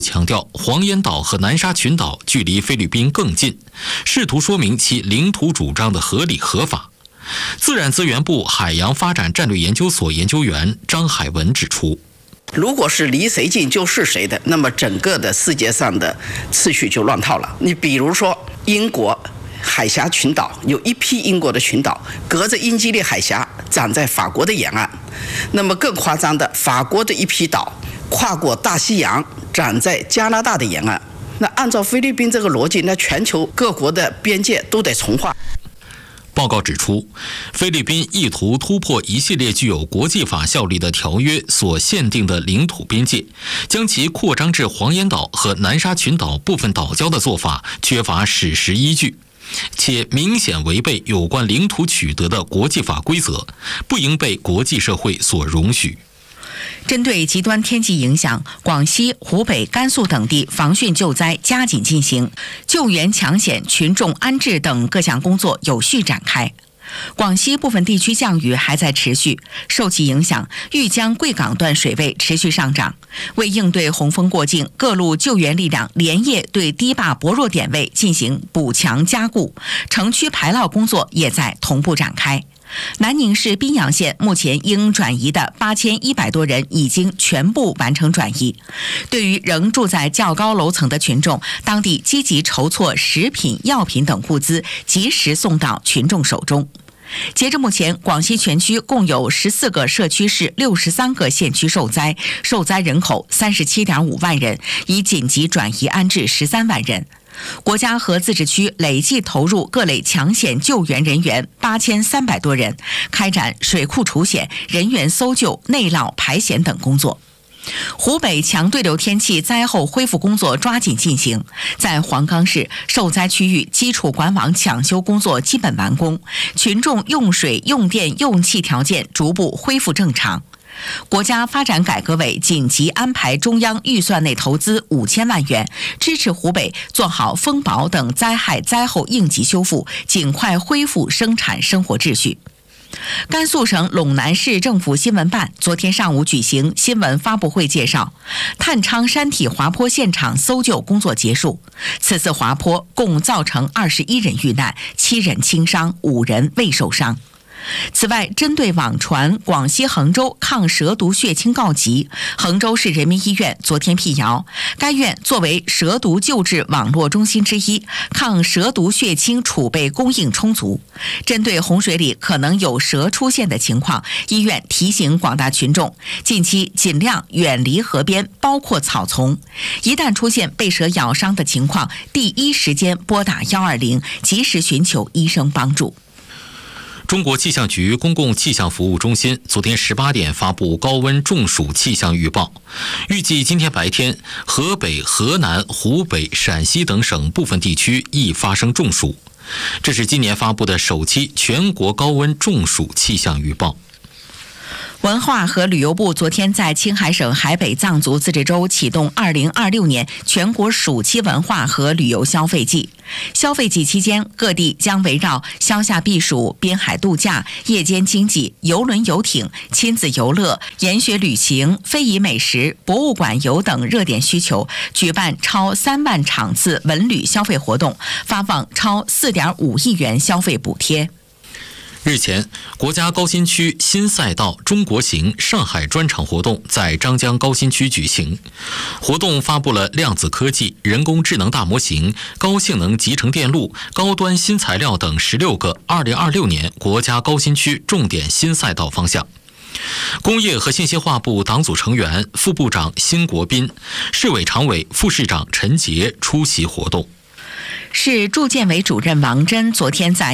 强调黄岩岛和南沙群岛距离菲律宾更近，试图说明其领土主张的合理合法。自然资源部海洋发展战略研究所研究员张海文指出， 如果是离谁近就是谁的，那么整个的世界上的次序就乱套了。你比如说英国海峡群岛，有一批英国的群岛隔着英吉利海峡长在法国的沿岸，那么更夸张的，法国的一批岛跨过大西洋长在加拿大的沿岸。那按照菲律宾这个逻辑，那全球各国的边界都得重划。 报告指出，菲律宾意图突破一系列具有国际法效力的条约所限定的领土边界，将其扩张至黄岩岛和南沙群岛部分岛礁的做法缺乏史实依据，且明显违背有关领土取得的国际法规则，不应被国际社会所容许。 针对极端天气影响，广西、湖北、甘肃等地防汛救灾加紧进行，救援抢险、群众安置等各项工作有序展开。广西部分地区降雨还在持续，受其影响，豫江贵港段水位持续上涨。为应对洪峰过境，各路救援力量连夜对堤坝薄弱点位进行补强加固，城区排涝工作也在同步展开。南宁市宾阳县目前应转移的8100多人已经全部完成转移。对于仍住在较高楼层的群众，当地积极筹措食品、药品等物资，及时送到群众手中。截至目前，广西全区共有14个社区市63个县区受灾，受灾人口37.5万人，已紧急转移安置13万人。国家和自治区累计投入各类抢险救援人员8300多人，开展水库除险、人员搜救、内涝排险等工作。湖北强对流天气灾后恢复工作抓紧进行，在黄冈市受灾区域基础管网抢修工作基本完工，群众用水、用电、用气条件逐步恢复正常。国家发展改革委紧急安排中央预算内投资5000万元，支持湖北做好风雹等灾害灾后应急修复，尽快恢复生产生活秩序。甘肃省陇南市政府新闻办昨天上午举行新闻发布会，介绍探昌山体滑坡现场搜救工作结束，此次滑坡共造成21人遇难，7人轻伤，5人未受伤。此外，针对网传广西衡州抗蛇毒血清告急，衡州市人民医院昨天辟谣，该院作为蛇毒救治网络中心之一，抗蛇毒血清储备供应充足。针对洪水里可能有蛇出现的情况，医院提醒广大群众近期尽量远离河边，包括草丛。一旦出现被蛇咬伤的情况，第一时间拨打120，及时寻求医生帮助。 中国气象局公共气象服务中心昨天18点发布高温中暑气象预报，预计今天白天河北、河南、湖北、陕西等省部分地区易发生中暑。这是今年发布的首期全国高温中暑气象预报。 文化和旅游部昨天在青海省海北藏族自治州启动2026年全国暑期文化和旅游消费季。消费季期间，各地将围绕消夏避暑、滨海度假、夜间经济、邮轮游艇、亲子游乐、研学旅行、非遗美食、博物馆游等热点需求，举办超3万场次文旅消费活动，发放超4.5亿元消费补贴。 日前，国家高新区新赛道中国行上海专场活动在张江高新区举行。活动发布了量子科技、人工智能大模型、高性能集成电路、高端新材料等16个2026年国家高新区重点新赛道方向。工业和信息化部党组成员、副部长辛国斌、市委常委、副市长陈杰出席活动。 市住建委主任王真昨天在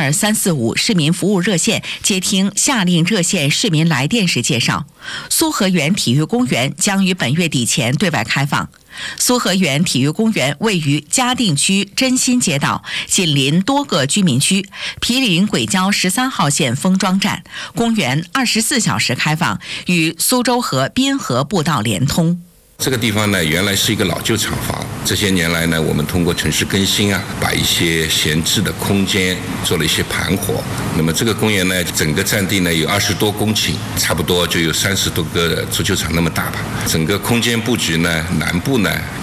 12345市民服务热线接听下令热线市民来电时介绍，苏河园体育公园将于本月底前对外开放。苏河园体育公园位于嘉定区真心街道，紧邻多个居民区，毗邻轨交13号线封庄站。公园24小时开放，与苏州河滨河步道连通。 这个地方呢，原来是一个老旧厂房。 这些年来呢，我们通过城市更新把一些闲置的空间做了一些盘活。那么这个公园呢，整个占地呢有20多公顷，差不多就有30多个足球场那么大吧。整个空间布局呢，南部呢